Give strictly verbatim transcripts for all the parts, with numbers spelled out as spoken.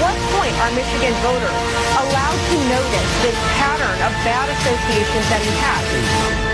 what point are Michigan voters allowed to notice this pattern of bad associations that he has?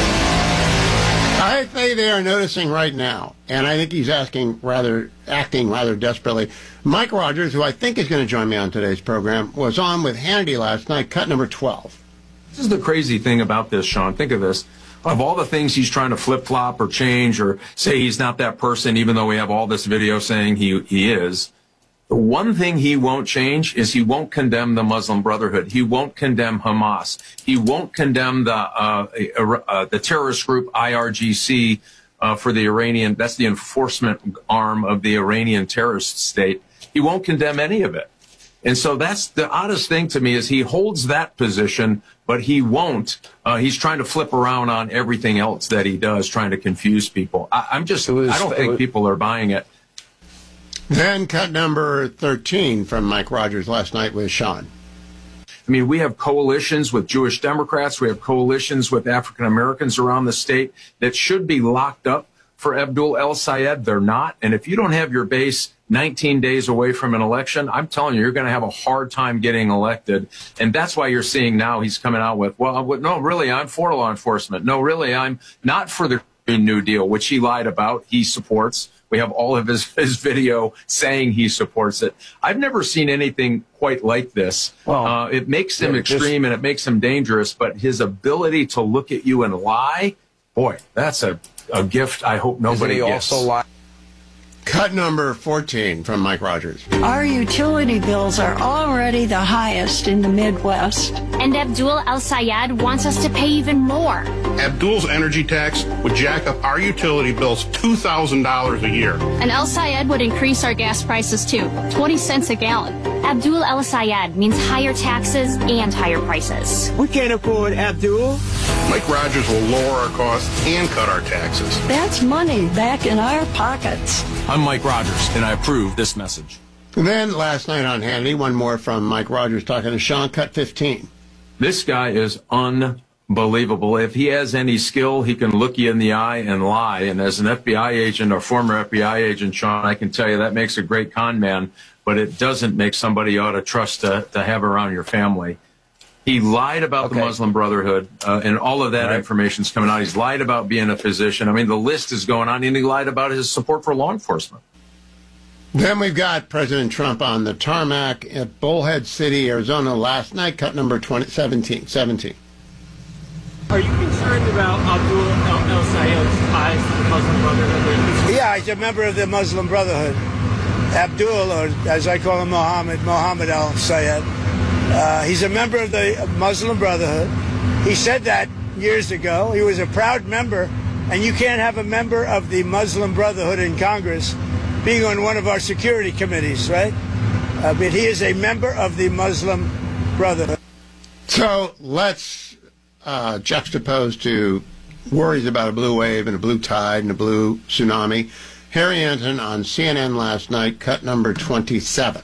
I think they are noticing right now, and I think he's asking rather, acting rather desperately. Mike Rogers, who I think is going to join me on today's program, was on with Hannity last night, cut number twelve. This is the crazy thing about this, Sean. Think of this. Of all the things he's trying to flip-flop or change or say he's not that person, even though we have all this video saying he, he is, the one thing he won't change is he won't condemn the Muslim Brotherhood. He won't condemn Hamas. He won't condemn the uh, uh, the terrorist group I R G C uh, for the Iranian. That's the enforcement arm of the Iranian terrorist state. He won't condemn any of it. And so that's the oddest thing to me is he holds that position, but he won't. Uh, he's trying to flip around on everything else that he does, trying to confuse people. I, I'm just, was, I don't think was, people are buying it. Then cut number thirteen from Mike Rogers last night with Sean. I mean, we have coalitions with Jewish Democrats. We have coalitions with African Americans around the state that should be locked up for Abdul El-Sayed. They're not. And if you don't have your base nineteen days away from an election, I'm telling you, you're going to have a hard time getting elected. And that's why you're seeing now he's coming out with, well, no, really, I'm for law enforcement. No, really, I'm not for the New Deal, which he lied about. He supports. We have all of his, his video saying he supports it. I've never seen anything quite like this. Well, uh, it makes him yeah, extreme just, and it makes him dangerous, but his ability to look at you and lie, boy, that's a, a gift I hope nobody Isn't he gets. Also lie? Cut number fourteen from Mike Rogers. Our utility bills are already the highest in the Midwest. And Abdul El-Sayed wants us to pay even more. Abdul's energy tax would jack up our utility bills two thousand dollars a year. And El-Sayed would increase our gas prices too, twenty cents a gallon. Abdul El-Sayed means higher taxes and higher prices. We can't afford Abdul. Mike Rogers will lower our costs and cut our taxes. That's money back in our pockets. I'm Mike Rogers, and I approve this message. And then last night on Hannity, one more from Mike Rogers talking to Sean, cut fifteen. This guy is unbelievable. If he has any skill, he can look you in the eye and lie. And as an F B I agent or former F B I agent, Sean, I can tell you that makes a great con man, but it doesn't make somebody you ought to trust to, to have around your family. He lied about okay. the Muslim Brotherhood, uh, and all of that right. information is coming out. He's lied about being a physician. I mean, the list is going on, and he lied about his support for law enforcement. Then we've got President Trump on the tarmac at Bullhead City, Arizona last night, cut number seventeen. Are you concerned about Abdul El-Sayed's ties to the Muslim Brotherhood? Yeah, he's a member of the Muslim Brotherhood. Abdul, or as I call him, Mohammed, Mohammed El-Sayed. Uh, he's a member of the Muslim Brotherhood. He said that years ago. He was a proud member, and you can't have a member of the Muslim Brotherhood in Congress being on one of our security committees, right? Uh, but he is a member of the Muslim Brotherhood. So let's uh, juxtapose to worries about a blue wave and a blue tide and a blue tsunami. Harry Anton on C N N last night, cut number twenty-seven.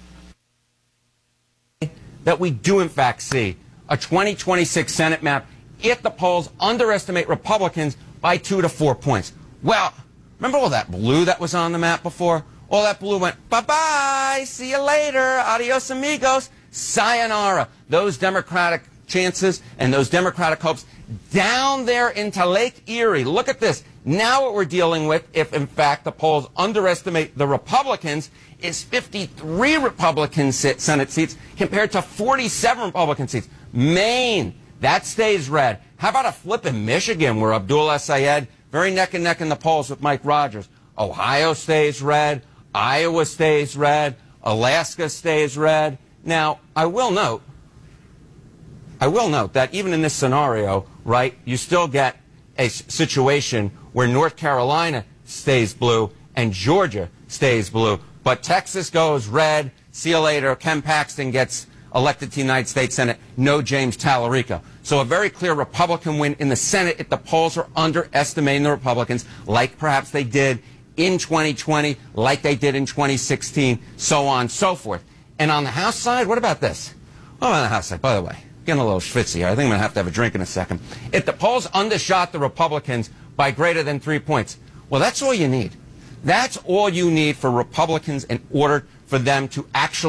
That we do, in fact, see a twenty twenty-six Senate map if the polls underestimate Republicans by two to four points. Well, remember all that blue that was on the map before? All that blue went, bye-bye, see you later, adios amigos, sayonara. Those Democratic chances and those Democratic hopes down there into Lake Erie. Look at this. Now what we're dealing with, if in fact the polls underestimate the Republicans, is fifty-three Republican Senate seats compared to forty-seven Republican seats. Maine, that stays red. How about a flip in Michigan where Abdul El-Sayed, very neck and neck in the polls with Mike Rogers. Ohio stays red. Iowa stays red. Alaska stays red. Now, I will note, I will note that even in this scenario, right, you still get a situation where North Carolina stays blue and Georgia stays blue. But Texas goes red. See you later. Ken Paxton gets elected to the United States Senate. No James Tallarico. So a very clear Republican win in the Senate if the polls are underestimating the Republicans, like perhaps they did in twenty twenty, like they did in twenty sixteen, so on and so forth. And on the House side, what about this? Oh, on the House side, by the way, getting a little schwitzy here. I think I'm going to have to have a drink in a second. If the polls undershot the Republicans by greater than three points, well, that's all you need. That's all you need for Republicans in order for them to actually